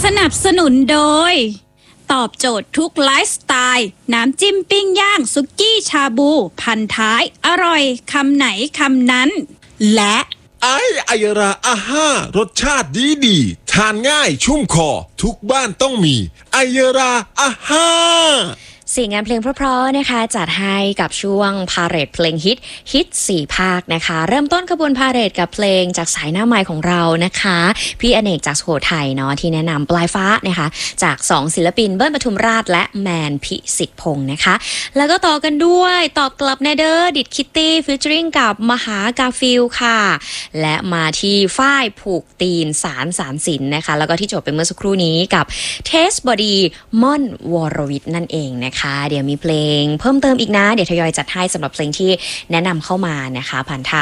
สนับสนุนโดยตอบโจทย์ทุกไลฟ์สไตล์น้ำจิ้มปิ้งย่างสุกี้ชาบูพันท้ายอร่อยคำไหนคำนั้นและไอราอาห้ารสชาติดีทานง่ายชุ่มคอทุกบ้านต้องมีไอราอาห้า 4 งานเพลงเพราะๆนะคะจัดให้กับช่วงพาเหรดเพลงฮิต4 ภาคนะคะเริ่มต้นขบวนพาเหรดกับเพลงจากสายหน้าไมค์ของเรานะคะพี่อเนกจากสุโขทัยเนาะที่แนะนำปลายฟ้านะคะจาก2 ศิลปินเบิ้ลปทุมราชและแมนพิสิทธิ์พงษ์นะคะแล้วก็ต่อกันด้วยตอบกลับในเดอร์ดิดคิตตี้ฟีเจอริงกับมหากาฟิลค่ะและมาที่ฝ้ายผูกตีนสารสินนะคะแล้วก็ที่จบไปเมื่อสักครู่นี้กับเทสบอดีม่อนวรวิทย์นั่นเองนะคะเดี๋ยวมีเพลงเพิ่มเติมอีกนะเดี๋ยวทยอยจัดให้สำหรับเพลงที่แนะนำเข้ามานะคะผ่านทาง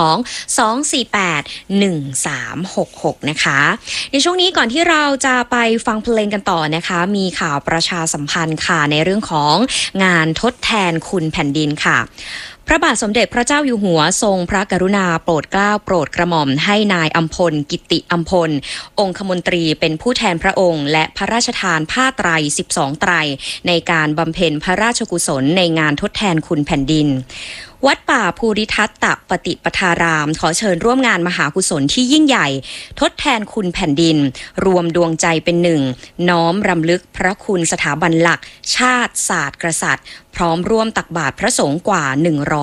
02-248-1366นะคะในช่วงนี้ก่อนที่เราจะไปฟังเพลงกันต่อนะคะมีข่าวประชาสัมพันธ์ค่ะในเรื่องของงานทดแทนคุณแผ่นดินค่ะพระบาทสมเด็จพระเจ้าอยู่หัวทรงพระกรุณาโปรดเกล้าโปรดกระหม่อมให้นายอัมพลกิติอัมพลองคมนตรีเป็นผู้แทนพระองค์และพระราชทานผ้าไตร12 ไตรในการบำเพ็ญพระราชกุศลในงานทดแทนคุณแผ่นดินวัดป่าภูริทัตตปฏิปทารามขอเชิญร่วมงานมหากุศลที่ยิ่งใหญ่ทดแทนคุณแผ่นดินรวมดวงใจเป็นหนึ่งน้อมรำลึกพระคุณสถาบันหลักชาติศาสตร์กษัตริย์พร้อมร่วมตักบาตรพระสงฆ์กว่า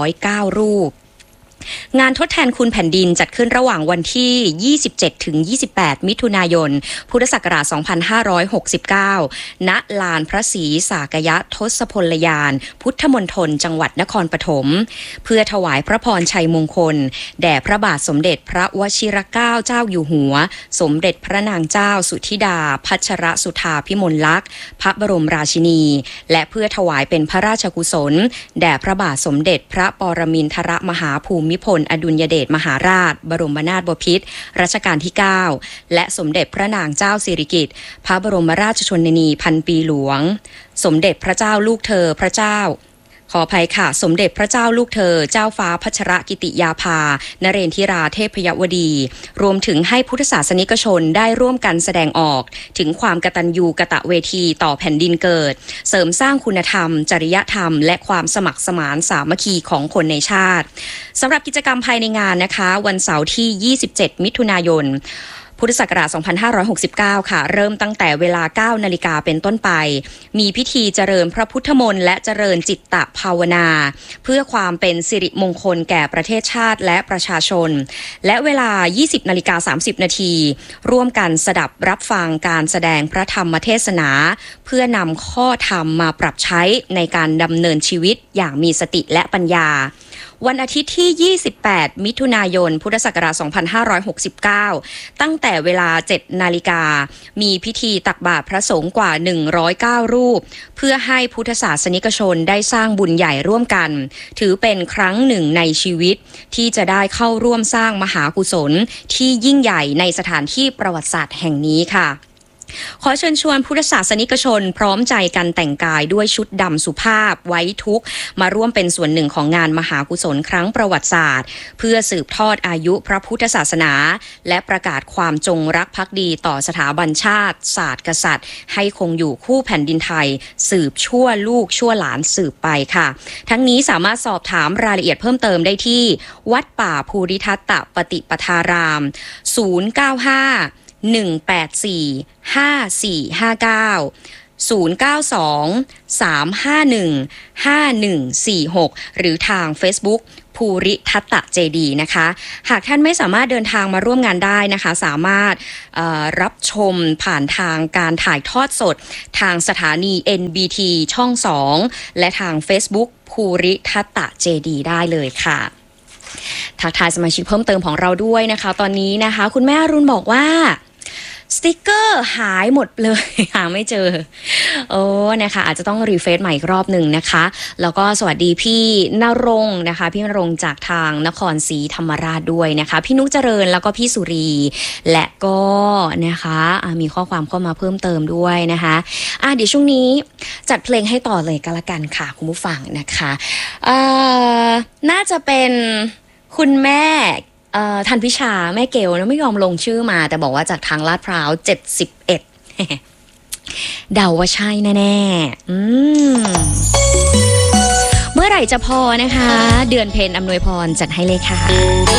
109 รูปงานทดแทนคุณแผ่นดินจัดขึ้นระหว่างวันที่27ถึง28มิถุนายนพุทธศักราช2569ณลานพระศรีสากยทศพลยานพุทธมณฑลจังหวัดนครปฐมเพื่อถวายพระพรชัยมงคลแด่พระบาทสมเด็จพระวชิรเกล้าเจ้าอยู่หัวสมเด็จพระนางเจ้าสุธิดาพัชรสุธาพิมลลักษณ์พระบรมราชินีและเพื่อถวายเป็นพระราชกุศลแด่พระบาทสมเด็จพระปรมินทรมหาภูมิพลอดุลยเดชมหาราชบรมนาถบพิตรรัชกาลที่ 9และสมเด็จพระนางเจ้าสิริกิติ์พระบรมราชชนนีพันปีหลวงสมเด็จพระเจ้าลูกเธอพระเจ้าขออภัยค่ะสมเด็จพระเจ้าลูกเธอเจ้าฟ้าพัชรกิติยาภานเรนทิราเทพยวดีรวมถึงให้พุทธศาสนิกชนได้ร่วมกันแสดงออกถึงความกตัญญูกตเวทีต่อแผ่นดินเกิดเสริมสร้างคุณธรรมจริยธรรมและความสมัครสมานสามัคคีของคนในชาติสำหรับกิจกรรมภายในงานนะคะวันเสาร์ที่27มิถุนายนพุทธศักราช2569ค่ะเริ่มตั้งแต่เวลา 9 นาฬิกาเป็นต้นไปมีพิธีเจริญพระพุทธมนต์และเจริญจิตตภาวนาเพื่อความเป็นสิริมงคลแก่ประเทศชาติและประชาชนและเวลา 20:30 นาทีร่วมกันสดับรับฟังการแสดงพระธรรมเทศนาเพื่อนำข้อธรรมมาปรับใช้ในการดำเนินชีวิตอย่างมีสติและปัญญาวันอาทิตย์ที่28มิถุนายนพุทธศักราช2569ตั้งแต่เวลา 7 นาฬิกามีพิธีตักบาตรพระสงฆ์กว่า109 รูปเพื่อให้พุทธศาสนิกชนได้สร้างบุญใหญ่ร่วมกันถือเป็นครั้งหนึ่งในชีวิตที่จะได้เข้าร่วมสร้างมหากุศลที่ยิ่งใหญ่ในสถานที่ประวัติศาสตร์แห่งนี้ค่ะขอเชิญชวนพุทธศาสนิกชนพร้อมใจกันแต่งกายด้วยชุดดำสุภาพไว้ทุกข์มาร่วมเป็นส่วนหนึ่งของงานมหากุศลครั้งประวัติศาสตร์เพื่อสืบทอดอายุพระพุทธศาสนาและประกาศความจงรักภักดีต่อสถาบันชาติศาสตร์กษัตริย์ให้คงอยู่คู่แผ่นดินไทยสืบชั่วลูกชั่วหลานสืบไปค่ะทั้งนี้สามารถสอบถามรายละเอียดเพิ่มเติมได้ที่วัดป่าภูริทัตตปฏิปทาราม092-184-5459 092-351-5146 หรือทาง Facebook ภูริทัตตเจดีย์นะคะหากท่านไม่สามารถเดินทางมาร่วมงานได้นะคะสามารถรับชมผ่านทางการถ่ายทอดสดทางสถานี NBT ช่อง 2และทาง Facebook ภูริทัตตเจดีย์ได้เลยค่ะทักทายสมาชิกเพิ่มเติมของเราด้วยนะคะตอนนี้นะคะคุณแม่อรุณบอกว่าสติกเกอร์หายหมดเลยหาไม่เจอนะคะอาจจะต้องรีเฟรชใหม่อีกรอบหนึ่งนะคะแล้วก็สวัสดีพี่ณรงค์นะคะพี่ณรงค์จากทางนครศรีธรรมราชด้วยนะคะพี่นุกเจริญแล้วก็พี่สุรีและก็นะคะมีข้อความเข้ามาเพิ่มเติมด้วยนะคะเดี๋ยวช่วงนี้จัดเพลงให้ต่อเลยก็แล้วกันค่ะคุณผู้ฟังนะคะน่าจะเป็นคุณแม่ทันพิชาแม่เกลนะไม่ยอมลงชื่อมาแต่บอกว่าจากทางลาดพร้าว71 เดาว่าใช่แน่ๆเมื่อไหร่จะพอนะคะ เดือนเพ็ญอำนวยพรจัดให้เลยค่ะ